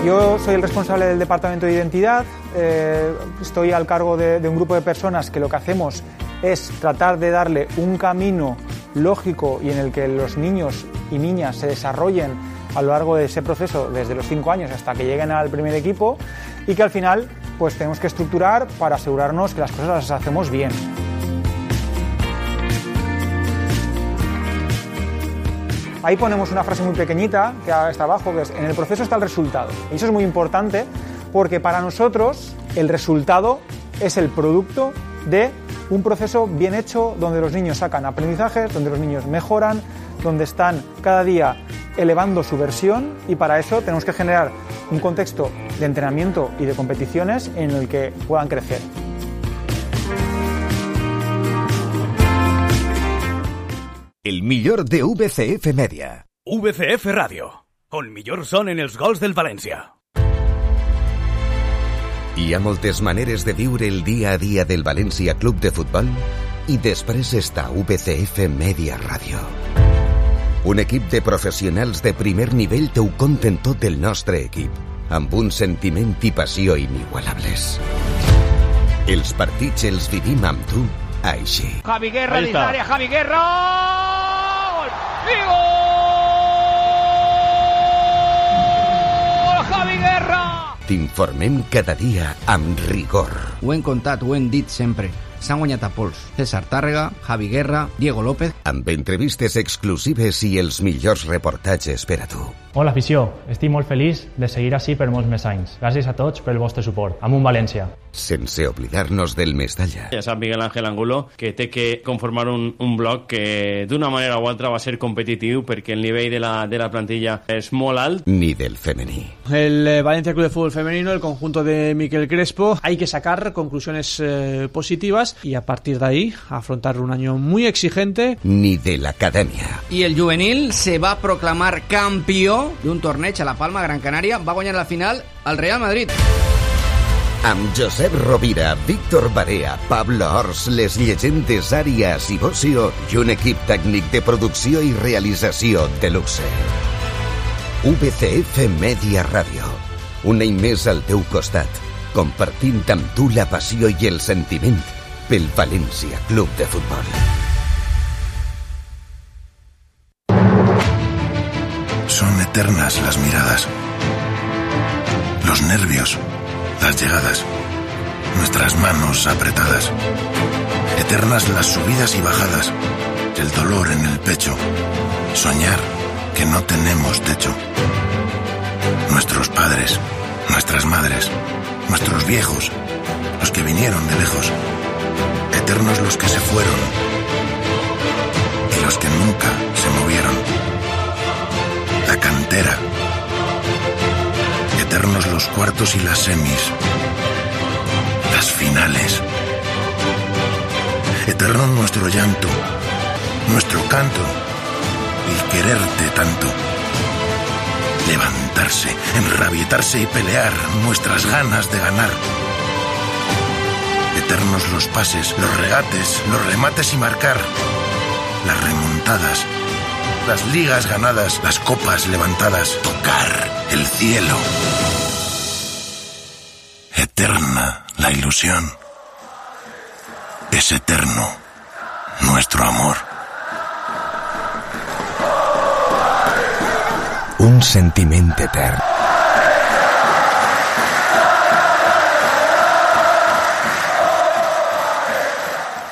Yo soy el responsable del departamento de identidad, estoy al cargo de un grupo de personas que lo que hacemos es tratar de darle un camino lógico y en el que los niños y niñas se desarrollen a lo largo de ese proceso desde los 5 años hasta que lleguen al primer equipo y que al final pues tenemos que estructurar para asegurarnos que las cosas las hacemos bien. Ahí ponemos una frase muy pequeñita que está abajo, que es: en el proceso está el resultado. Y eso es muy importante porque para nosotros el resultado es el producto de un proceso bien hecho donde los niños sacan aprendizajes, donde los niños mejoran, donde están cada día elevando su versión, y para eso tenemos que generar un contexto de entrenamiento y de competiciones en el que puedan crecer. El millor de VCF Media. VCF Ràdio. El millor son en els gols del València. Hi ha moltes maneres de viure el dia a dia del València Club de Futbol i després està VCF Media Ràdio. Un equip de professionals de primer nivell t'ho conten tot el nostre equip, amb un sentiment i passió inigualables. Els partits els vivim amb tu així. Javi Guerra dins l'àrea, Javi Guerra! Gol! I gol! Javi Guerra! T'informem cada dia amb rigor. Ho hem contat, ho hem dit sempre. S'han guanyat a pols. César Tàrrega, Javi Guerra, Diego López... Amb entrevistes exclusives i els millors reportatges per a tu. Hola, afició. Estic molt feliç de seguir així per molts més anys. Gràcies a tots pel vostre suport. Amunt València. Sense oblidar-nos del Mestalla. Ja sap Miguel Ángel Angulo que té que conformar un bloc que d'una manera o altra va ser competitiu perquè el nivell de la plantilla és molt alt. Ni del femení. El Valencia Club de Fútbol Femenino, el conjunto de Miquel Crespo, hay que sacar conclusiones positivas y a partir de ahí afrontar un año muy exigente. Ni de l'acadèmia. I el juvenil se va proclamar campió d'un torneig a La Palma, Gran Canària. Va guanyar la final al Real Madrid. Amb Josep Rovira, Víctor Barea, Pablo Ors, les llegendes Àrias i Bocio i un equip tècnic de producció i realització de luxe. VCF Media Ràdio. Un any més al teu costat, compartint amb tu la passió i el sentiment pel València Club de Futbol. Son eternas las miradas, los nervios, las llegadas, nuestras manos apretadas. Eternas las subidas y bajadas, el dolor en el pecho, soñar que no tenemos techo. Nuestros padres, nuestras madres, nuestros viejos, los que vinieron de lejos. Eternos los que se fueron y los que nunca se movieron. La cantera. Eternos los cuartos y las semis. Las finales. Eterno nuestro llanto, nuestro canto, el quererte tanto. Levantarse, enrabietarse y pelear, nuestras ganas de ganar. Eternos los pases, los regates, los remates y marcar. Las remontadas, las ligas ganadas, las copas levantadas, tocar el cielo. Eterna la ilusión. Es eterno nuestro amor. Un sentiment etern.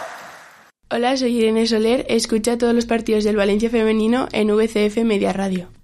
Hola, soy Irene Soler. Escucha todos los partidos del Valencia Femenino en VCF Media Radio.